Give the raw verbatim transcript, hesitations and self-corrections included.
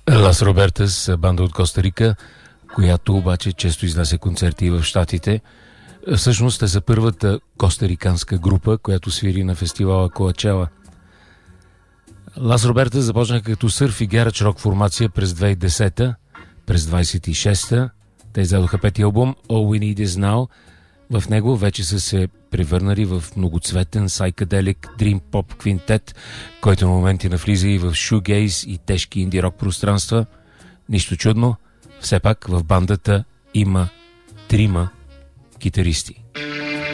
Лас Робертас, банда от Коста Рика, която обаче често изнася концерти и в Щатите. Всъщност те са първата костариканска група, която свири на фестивала Коачела. Лас Робертас започнаха като сърф и гарач рок формация през две хиляди и десета. През двадесет и шеста те издадоха пети албум All We Need Is Now. В него вече са се превърнали в многоцветен psychedelic dream pop квинтет, който на моменти навлиза и в шугейз и тежки инди-рок пространства. Нищо чудно, все пак в бандата има трима китаристи.